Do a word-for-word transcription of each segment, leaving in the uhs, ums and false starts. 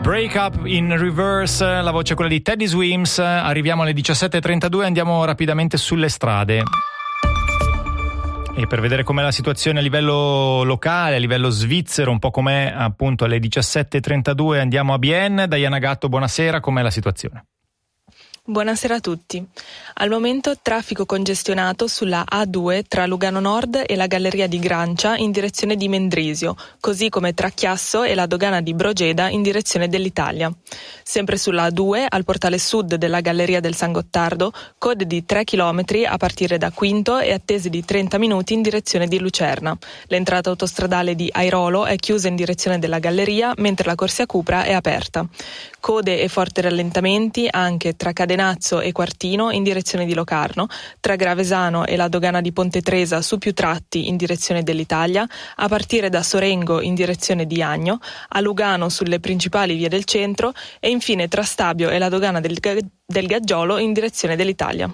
Break Up in Reverse, la voce è quella di Teddy Swims. Arriviamo alle diciassette e trentadue, andiamo rapidamente sulle strade. E per vedere com'è la situazione a livello locale, a livello svizzero, un po' com'è appunto alle diciassette e trentadue, andiamo a Bienne. Diana Gatto, buonasera, com'è la situazione? Buonasera a tutti. Al momento traffico congestionato sulla A due tra Lugano Nord e la Galleria di Grancia in direzione di Mendrisio, così come tra Chiasso e la dogana di Brogeda in direzione dell'Italia. Sempre sulla A due, al portale sud della Galleria del San Gottardo, code di tre chilometri a partire da Quinto e attese di trenta minuti in direzione di Lucerna. L'entrata autostradale di Airolo è chiusa in direzione della Galleria, mentre la Corsia Cupra è aperta. Code e forti rallentamenti anche tra Cadenazzo e Quartino in direzione di Locarno, tra Gravesano e la dogana di Ponte Tresa su più tratti in direzione dell'Italia, a partire da Sorengo in direzione di Agno, a Lugano sulle principali vie del centro e infine tra Stabio e la dogana del, del Gaggiolo in direzione dell'Italia.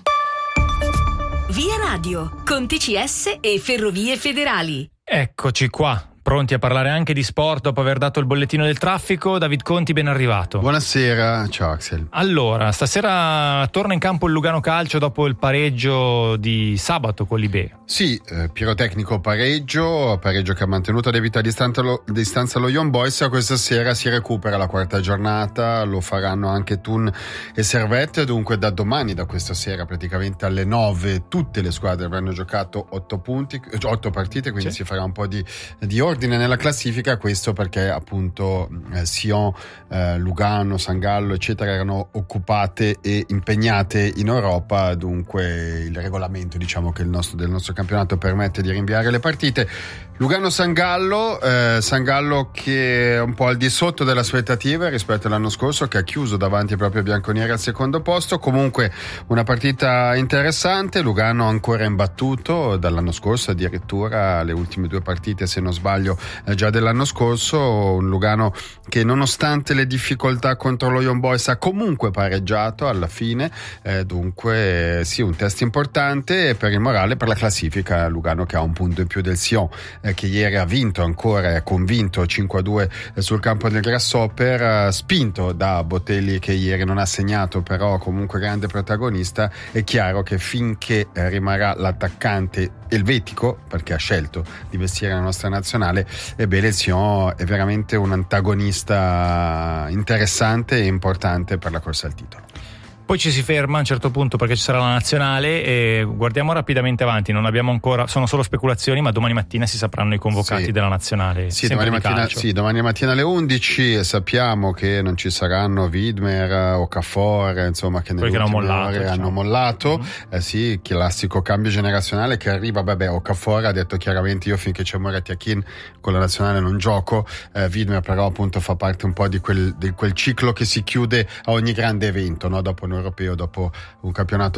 Via Radio, con T C S e Ferrovie Federali. Eccoci qua. Pronti a parlare anche di sport dopo aver dato il bollettino del traffico. David Conti, ben arrivato. Buonasera, ciao Axel. Allora, stasera torna in campo il Lugano Calcio dopo il pareggio di sabato con l'I B E. Sì, eh, pirotecnico pareggio, pareggio che ha mantenuto a debita distanza lo, distanza lo Young Boys. Questa sera si recupera la quarta giornata, lo faranno anche Thun e Servette, dunque da domani, da questa sera praticamente alle nove, tutte le squadre avranno giocato otto punti, otto partite, quindi sì, si farà un po' di, di ordine nella classifica, questo perché appunto eh, Sion, eh, Lugano, San Gallo eccetera erano occupate e impegnate in Europa, dunque il regolamento diciamo che il nostro, del nostro campionato permette di rinviare le partite. Lugano-San Gallo, eh, San Gallo che è un po' al di sotto delle aspettative rispetto all'anno scorso, che ha chiuso davanti proprio ai bianconeri al secondo posto, comunque una partita interessante. Lugano ancora imbattuto dall'anno scorso, addirittura le ultime due partite se non sbaglio eh, già dell'anno scorso, un Lugano che nonostante le difficoltà contro lo Young Boys ha comunque pareggiato alla fine, eh, dunque eh, sì, un test importante per il morale, per la classifica. Lugano che ha un punto in più del Sion, che ieri ha vinto ancora, è convinto cinque a due sul campo del Grasshopper, spinto da Botelli che ieri non ha segnato, però comunque grande protagonista. È chiaro che finché rimarrà l'attaccante elvetico, perché ha scelto di vestire la nostra nazionale, ebbene il Sion è veramente un antagonista interessante e importante per la corsa al titolo. Poi ci si ferma a un certo punto perché ci sarà la nazionale e guardiamo rapidamente avanti. Non abbiamo ancora, sono solo speculazioni, ma domani mattina si sapranno i convocati sì. della nazionale. Sì domani, mattina, sì, domani mattina alle undici sappiamo che non ci saranno Widmer, Okafor, insomma, che nelle ultime mollato, ore diciamo. hanno mollato. Mm-hmm. Eh sì, classico cambio generazionale che arriva. Vabbè, Okafor ha detto chiaramente: io finché c'è Murat Yakin con la nazionale non gioco. Eh, Widmer però appunto fa parte un po' di quel, di quel ciclo che si chiude a ogni grande evento, no? Dopo europeo, dopo un campionato